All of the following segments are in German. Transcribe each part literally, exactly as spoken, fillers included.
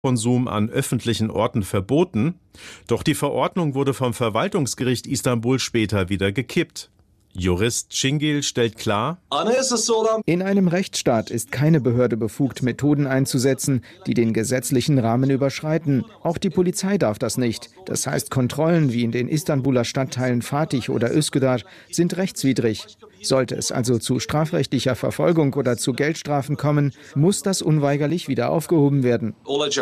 Konsum an öffentlichen Orten verboten. Doch die Verordnung wurde vom Verwaltungsgericht Istanbul später wieder gekippt. Jurist Cingil stellt klar: In einem Rechtsstaat ist keine Behörde befugt, Methoden einzusetzen, die den gesetzlichen Rahmen überschreiten. Auch die Polizei darf das nicht. Das heißt, Kontrollen wie in den Istanbuler Stadtteilen Fatih oder Üsküdar sind rechtswidrig. Sollte es also zu strafrechtlicher Verfolgung oder zu Geldstrafen kommen, muss das unweigerlich wieder aufgehoben werden.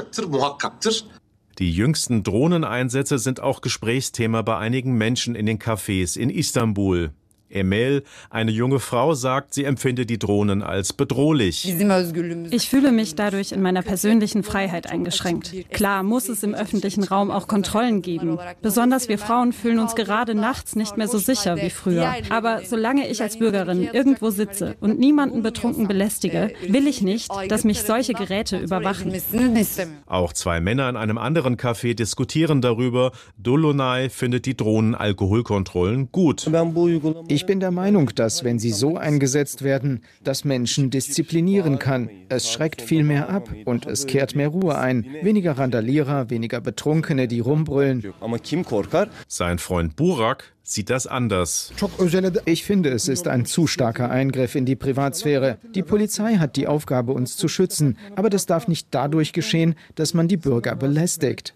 Die jüngsten Drohneneinsätze sind auch Gesprächsthema bei einigen Menschen in den Cafés in Istanbul. Emel, eine junge Frau, sagt, sie empfinde die Drohnen als bedrohlich. Ich fühle mich dadurch in meiner persönlichen Freiheit eingeschränkt. Klar muss es im öffentlichen Raum auch Kontrollen geben. Besonders wir Frauen fühlen uns gerade nachts nicht mehr so sicher wie früher. Aber solange ich als Bürgerin irgendwo sitze und niemanden betrunken belästige, will ich nicht, dass mich solche Geräte überwachen. Auch zwei Männer in einem anderen Café diskutieren darüber. Dolunay findet die Drohnen-Alkoholkontrollen gut. Ich bin der Meinung, dass, wenn sie so eingesetzt werden, das Menschen disziplinieren kann. Es schreckt viel mehr ab und es kehrt mehr Ruhe ein. Weniger Randalierer, weniger Betrunkene, die rumbrüllen. Sein Freund Burak sieht das anders. Ich finde, es ist ein zu starker Eingriff in die Privatsphäre. Die Polizei hat die Aufgabe, uns zu schützen. Aber das darf nicht dadurch geschehen, dass man die Bürger belästigt.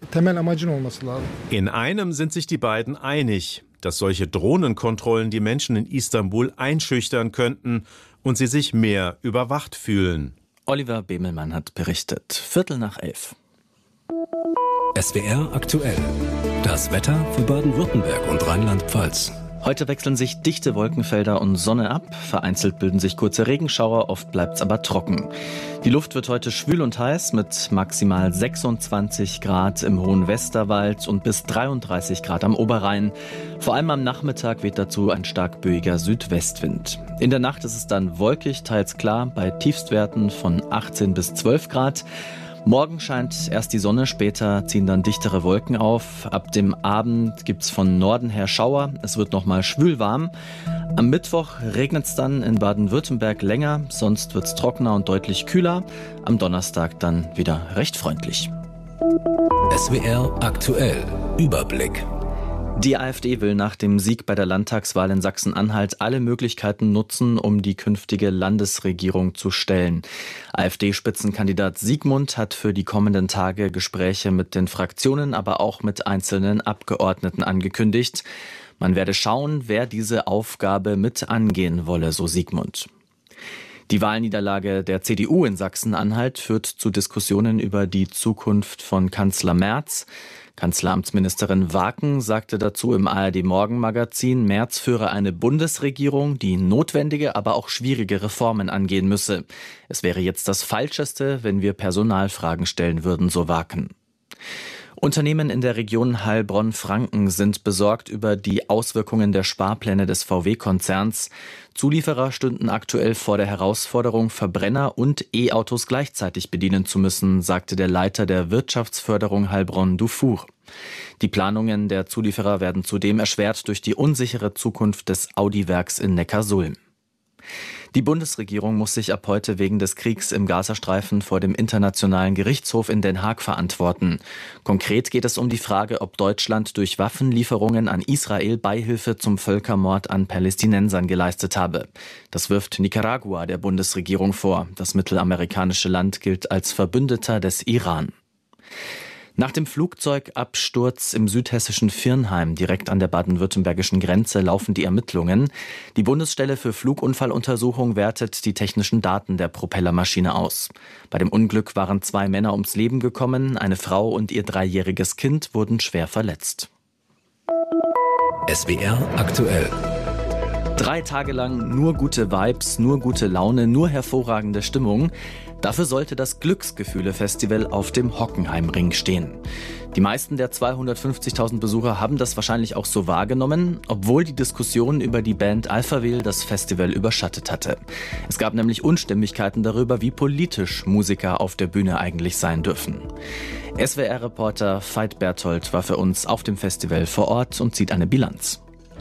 In einem sind sich die beiden einig, dass solche Drohnenkontrollen die Menschen in Istanbul einschüchtern könnten und sie sich mehr überwacht fühlen. Oliver Bemelmann hat berichtet. Viertel nach elf. S W R aktuell. Das Wetter für Baden-Württemberg und Rheinland-Pfalz. Heute wechseln sich dichte Wolkenfelder und Sonne ab. Vereinzelt bilden sich kurze Regenschauer, oft bleibt es aber trocken. Die Luft wird heute schwül und heiß mit maximal sechsundzwanzig Grad im hohen Westerwald und bis dreiunddreißig Grad am Oberrhein. Vor allem am Nachmittag weht dazu ein stark böiger Südwestwind. In der Nacht ist es dann wolkig, teils klar, bei Tiefstwerten von achtzehn bis zwölf Grad. Morgen scheint erst die Sonne, später ziehen dann dichtere Wolken auf. Ab dem Abend gibt's von Norden her Schauer. Es wird nochmal schwül warm. Am Mittwoch regnet es dann in Baden-Württemberg länger, sonst wird's trockener und deutlich kühler. Am Donnerstag dann wieder recht freundlich. S W R aktuell. Überblick. Die AfD will nach dem Sieg bei der Landtagswahl in Sachsen-Anhalt alle Möglichkeiten nutzen, um die künftige Landesregierung zu stellen. AfD-Spitzenkandidat Siegmund hat für die kommenden Tage Gespräche mit den Fraktionen, aber auch mit einzelnen Abgeordneten angekündigt. Man werde schauen, wer diese Aufgabe mit angehen wolle, so Siegmund. Die Wahlniederlage der C D U in Sachsen-Anhalt führt zu Diskussionen über die Zukunft von Kanzler Merz. Kanzleramtsministerin Waken sagte dazu im A R D-Morgenmagazin, Merz führe eine Bundesregierung, die notwendige, aber auch schwierige Reformen angehen müsse. Es wäre jetzt das Falscheste, wenn wir Personalfragen stellen würden, so Waken. Unternehmen in der Region Heilbronn-Franken sind besorgt über die Auswirkungen der Sparpläne des V W-Konzerns. Zulieferer stünden aktuell vor der Herausforderung, Verbrenner und E-Autos gleichzeitig bedienen zu müssen, sagte der Leiter der Wirtschaftsförderung Heilbronn Dufour. Die Planungen der Zulieferer werden zudem erschwert durch die unsichere Zukunft des Audi-Werks in Neckarsulm. Die Bundesregierung muss sich ab heute wegen des Kriegs im Gazastreifen vor dem Internationalen Gerichtshof in Den Haag verantworten. Konkret geht es um die Frage, ob Deutschland durch Waffenlieferungen an Israel Beihilfe zum Völkermord an Palästinensern geleistet habe. Das wirft Nicaragua der Bundesregierung vor. Das mittelamerikanische Land gilt als Verbündeter des Iran. Nach dem Flugzeugabsturz im südhessischen Virnheim, direkt an der baden-württembergischen Grenze, laufen die Ermittlungen. Die Bundesstelle für Flugunfalluntersuchung wertet die technischen Daten der Propellermaschine aus. Bei dem Unglück waren zwei Männer ums Leben gekommen, eine Frau und ihr dreijähriges Kind wurden schwer verletzt. S W R aktuell. Drei Tage lang nur gute Vibes, nur gute Laune, nur hervorragende Stimmung. Dafür sollte das Glücksgefühle-Festival auf dem Hockenheimring stehen. Die meisten der zweihundertfünfzigtausend Besucher haben das wahrscheinlich auch so wahrgenommen, obwohl die Diskussion über die Band Alphaville das Festival überschattet hatte. Es gab nämlich Unstimmigkeiten darüber, wie politisch Musiker auf der Bühne eigentlich sein dürfen. S W R-Reporter Veit Berthold war für uns auf dem Festival vor Ort und zieht eine Bilanz.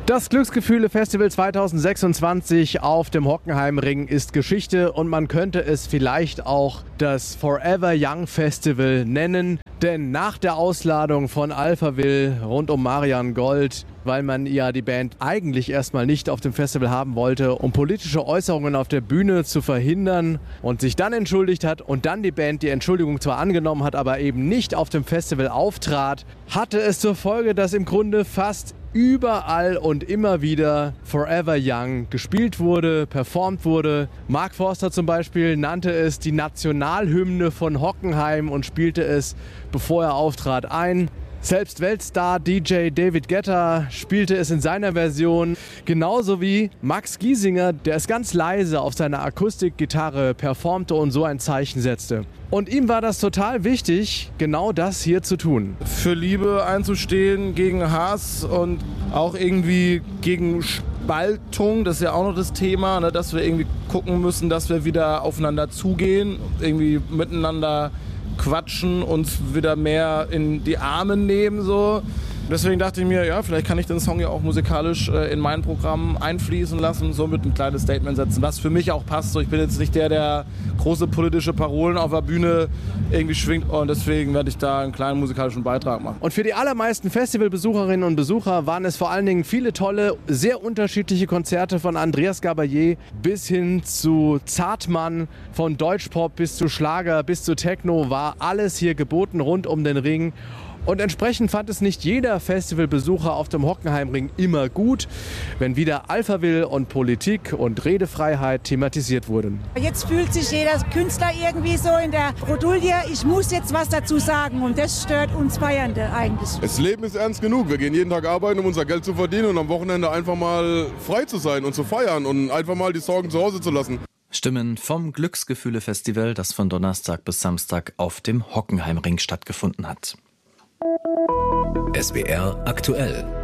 Das Glücksgefühle-Festival zweitausendsechsundzwanzig auf dem Hockenheimring ist Geschichte und man könnte es vielleicht auch das Forever Young Festival nennen. Denn nach der Ausladung von Alphaville rund um Marianne Gold, weil man ja die Band eigentlich erstmal nicht auf dem Festival haben wollte, um politische Äußerungen auf der Bühne zu verhindern und sich dann entschuldigt hat und dann die Band die Entschuldigung zwar angenommen hat, aber eben nicht auf dem Festival auftrat, hatte es zur Folge, dass im Grunde fast überall und immer wieder Forever Young gespielt wurde, performt wurde. Mark Forster zum Beispiel nannte es die Nationalhymne von Hockenheim und spielte es, bevor er auftrat, ein. Selbst Weltstar D J David Guetta spielte es in seiner Version, genauso wie Max Giesinger, der es ganz leise auf seiner Akustikgitarre performte und so ein Zeichen setzte. Und ihm war das total wichtig, genau das hier zu tun. Für Liebe einzustehen, gegen Hass und auch irgendwie gegen Spaltung, das ist ja auch noch das Thema, ne, dass wir irgendwie gucken müssen, dass wir wieder aufeinander zugehen, irgendwie miteinander quatschen, uns wieder mehr in die Arme nehmen, so. Deswegen dachte ich mir, ja, vielleicht kann ich den Song ja auch musikalisch äh, in mein Programm einfließen lassen, somit ein kleines Statement setzen, was für mich auch passt. So, ich bin jetzt nicht der, der große politische Parolen auf der Bühne irgendwie schwingt und deswegen werde ich da einen kleinen musikalischen Beitrag machen. Und für die allermeisten Festivalbesucherinnen und Besucher waren es vor allen Dingen viele tolle, sehr unterschiedliche Konzerte von Andreas Gabalier bis hin zu Zartmann, von Deutschpop bis zu Schlager bis zu Techno war alles hier geboten rund um den Ring. Und entsprechend fand es nicht jeder Festivalbesucher auf dem Hockenheimring immer gut, wenn wieder Alphaville und Politik und Redefreiheit thematisiert wurden. Jetzt fühlt sich jeder Künstler irgendwie so in der Bredouille, ich muss jetzt was dazu sagen und das stört uns Feiernde eigentlich. Das Leben ist ernst genug. Wir gehen jeden Tag arbeiten, um unser Geld zu verdienen und am Wochenende einfach mal frei zu sein und zu feiern und einfach mal die Sorgen zu Hause zu lassen. Stimmen vom Glücksgefühle-Festival, das von Donnerstag bis Samstag auf dem Hockenheimring stattgefunden hat. S W R aktuell.